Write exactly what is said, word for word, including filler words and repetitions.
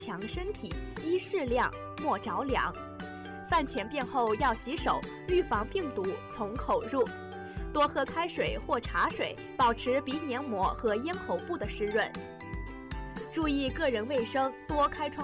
强身体，宜适量，莫着凉。饭前便后要洗手，预防病毒从口入。多喝开水或茶水，保持鼻黏膜和咽喉部的湿润。注意个人卫生，多开窗。